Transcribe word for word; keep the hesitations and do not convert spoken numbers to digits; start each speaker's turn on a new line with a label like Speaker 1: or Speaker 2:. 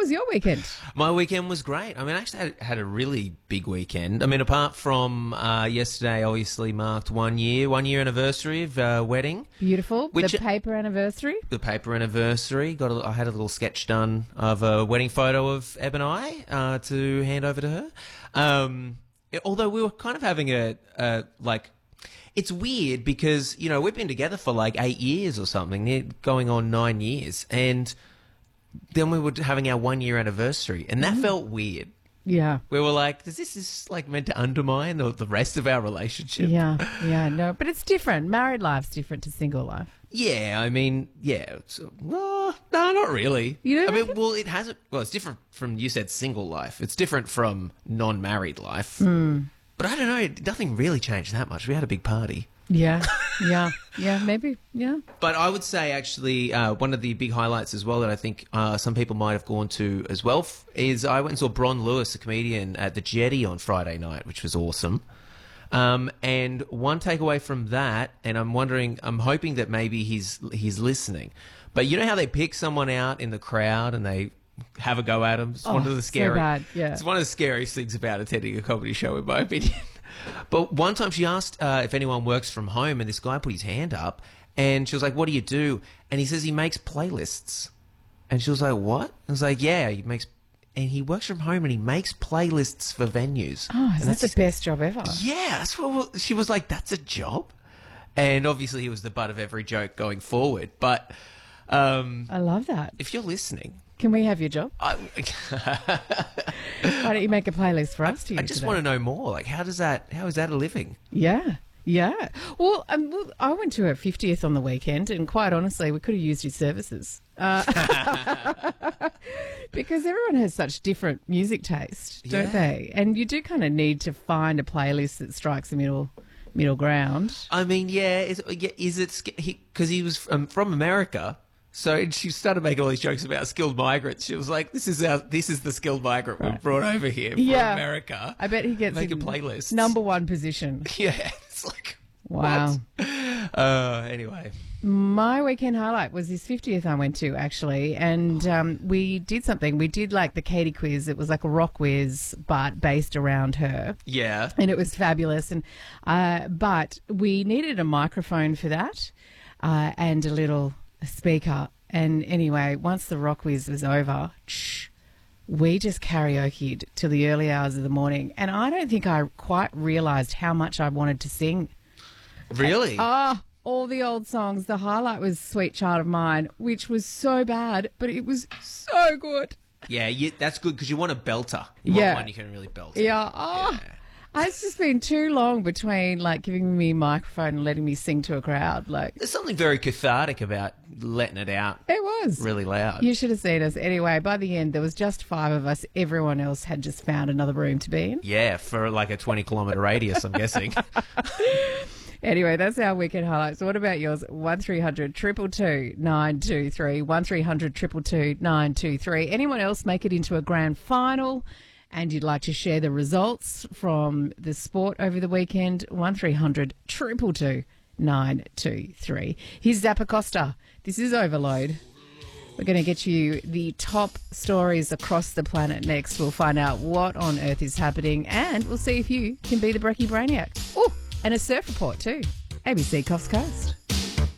Speaker 1: was your weekend?
Speaker 2: My weekend was great. I mean, I actually had, had a really big weekend. I mean, apart from uh, yesterday, obviously marked one year, one year anniversary of uh, wedding.
Speaker 1: Beautiful.
Speaker 2: Which-
Speaker 1: the paper anniversary.
Speaker 2: The paper anniversary. Got a, I had a little sketch done of a wedding photo of Eb and I uh, to hand over to her. Um, it- although we were kind of having a, a like. It's weird because, you know, we've been together for like eight years or something, near- going on nine years. And then we were having our one year anniversary, and that felt weird.
Speaker 1: Yeah.
Speaker 2: We were like, is this is like meant to undermine the, the rest of our relationship?
Speaker 1: Yeah. Yeah. No, but it's different. Married life's different to single life.
Speaker 2: Yeah, I mean, yeah. It's, uh, no, no, not really.
Speaker 1: You don't
Speaker 2: I mean,
Speaker 1: reckon?
Speaker 2: well, it hasn't. Well, it's different from, you said single life. It's different from non-married life.
Speaker 1: Hmm.
Speaker 2: But I don't know. Nothing really changed that much. We had a big party.
Speaker 1: Yeah. Yeah. Yeah. Maybe. Yeah.
Speaker 2: But I would say, actually, uh, one of the big highlights as well that I think uh, some people might have gone to as well f- is I went and saw Bron Lewis, a comedian, at the Jetty on Friday night, which was awesome. Um, and one takeaway from that, and I'm wondering, I'm hoping that maybe he's he's listening. But you know how they pick someone out in the crowd and they have a go at him? It's one
Speaker 1: Oh,
Speaker 2: of the
Speaker 1: so
Speaker 2: scary,
Speaker 1: bad, yeah.
Speaker 2: It's one of the scariest things about attending a comedy show, in my opinion. But one time she asked uh, if anyone works from home, and this guy put his hand up, and she was like, "What do you do?" And he says he makes playlists. And she was like, "What?" I was like, "Yeah, he makes." And he works from home and he makes playlists for venues.
Speaker 1: Oh, is
Speaker 2: And
Speaker 1: that the best job ever?
Speaker 2: Yeah, that's what we- she was like. That's a job, and obviously he was the butt of every joke going forward. But um,
Speaker 1: I love that.
Speaker 2: if you're listening,
Speaker 1: Can we have your job?
Speaker 2: I,
Speaker 1: Why don't you make a playlist for us to use
Speaker 2: I just
Speaker 1: today?
Speaker 2: want to know more. Like, how does that? How is that a living?
Speaker 1: Yeah. Yeah. Well, um, well, I went to her fiftieth on the weekend, and quite honestly, we could have used his services. Uh, because everyone has such different music taste, don't
Speaker 2: Yeah.
Speaker 1: they? And you do kind of need to find a playlist that strikes a middle middle ground.
Speaker 2: I mean, yeah, is, yeah, is it because he, he was from, from America? So and she started making all these jokes about skilled migrants. She was like, "This is our, this is the skilled migrant we've brought over here from
Speaker 1: Yeah.
Speaker 2: America."
Speaker 1: I bet he gets
Speaker 2: making
Speaker 1: in
Speaker 2: playlists.
Speaker 1: number one position.
Speaker 2: Yeah, it's like
Speaker 1: Wow.
Speaker 2: What? Uh, anyway,
Speaker 1: My weekend highlight was his fiftieth I went to, actually, and um, we did something. We did like the Katie quiz. It was like a rock quiz, but based around her.
Speaker 2: yeah,
Speaker 1: And it was fabulous. And uh, But we needed a microphone for that uh, and a little speaker. And anyway, once the rock quiz was over, shh, we just karaoke'd till the early hours of the morning. And I don't think I quite realised how much I wanted to sing.
Speaker 2: really.
Speaker 1: Ah, all the old songs. The highlight was Sweet Child of Mine, which was so bad, but it was so good.
Speaker 2: yeah, you, that's good because you want a belter. You
Speaker 1: Yeah.
Speaker 2: want one you can really belt.
Speaker 1: Yeah. Oh,
Speaker 2: Yeah.
Speaker 1: it's just been too long between like giving me a microphone and letting me sing to a crowd. Like
Speaker 2: There's something very cathartic about letting it out
Speaker 1: it was.
Speaker 2: really loud.
Speaker 1: You should have seen us. Anyway, by the end, there was just five of us. Everyone else had just found another room to be in.
Speaker 2: Yeah, for like a twenty kilometre radius, I'm guessing.
Speaker 1: Anyway, that's our weekend highlights. What about yours? one three hundred two two two nine two three. one three hundred two two two nine two three. Anyone else make it into a grand final and you'd like to share the results from the sport over the weekend? one three hundred two two two nine two three. Here's Zappa Costa. This is Overload. We're going to get you the top stories across the planet next. We'll find out what on earth is happening and we'll see if you can be the Brekkie Brainiac. Oh, and a surf report too. A B C Coast Coast.